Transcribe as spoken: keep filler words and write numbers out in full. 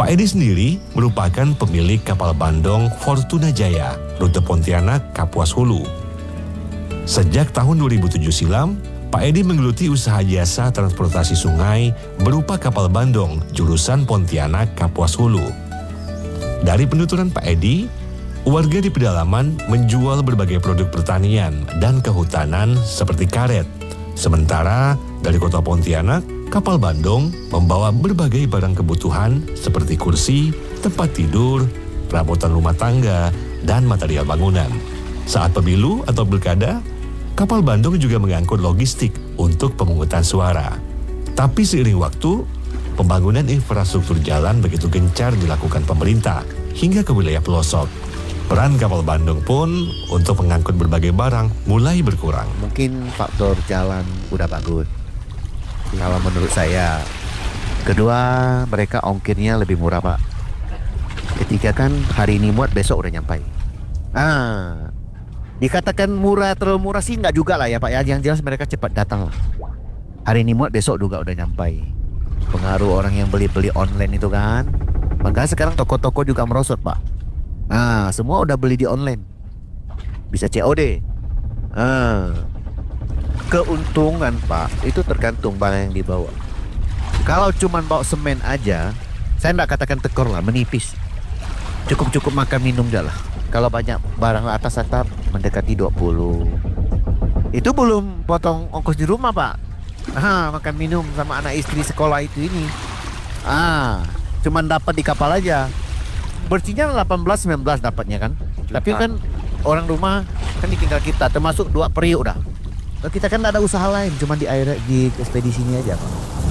Pak Edi sendiri merupakan pemilik kapal Bandong Fortuna Jaya, rute Pontianak Kapuas Hulu. Sejak tahun dua ribu tujuh silam, Pak Edi menggeluti usaha jasa transportasi sungai berupa kapal Bandong jurusan Pontianak Kapuas Hulu. Dari penuturan Pak Edi, warga di pedalaman menjual berbagai produk pertanian dan kehutanan seperti karet. Sementara dari kota Pontianak, kapal Bandong membawa berbagai barang kebutuhan seperti kursi, tempat tidur, perabotan rumah tangga, dan material bangunan. Saat pemilu atau pilkada, kapal Bandong juga mengangkut logistik untuk pemungutan suara. Tapi seiring waktu, pembangunan infrastruktur jalan begitu gencar dilakukan pemerintah hingga ke wilayah pelosok. Peran kapal Bandong pun untuk mengangkut berbagai barang mulai berkurang. Mungkin faktor jalan udah bagus, kalau menurut saya. Kedua, mereka ongkirnya lebih murah, Pak. Ketiga kan hari ini muat, besok udah nyampai. Ah, dikatakan murah, terlalu murah sih nggak juga lah ya Pak ya. Yang jelas mereka cepat datang lah. Hari ini muat, besok juga udah nyampai. Pengaruh orang yang beli-beli online itu kan. Makanya sekarang toko-toko juga merosot, Pak. Nah, semua udah beli di online. Bisa C O D. Ah, keuntungan Pak, itu tergantung barang yang dibawa. Kalau cuma bawa semen aja, saya nggak katakan tekor lah, menipis. Cukup-cukup makan minum dah lah. Kalau banyak barang atas atap mendekati dua puluh. Itu belum potong ongkos di rumah, Pak. Ah, makan minum sama anak istri sekolah itu ini. Ah, cuman dapat di kapal aja. Bersihnya delapan belas sembilan belas dapatnya kan. Tapi kan orang rumah kan ditinggal kita, termasuk dua periuk dah. Kita kan tidak ada usaha lain, cuma di air di ekspedisi ini aja, Pak.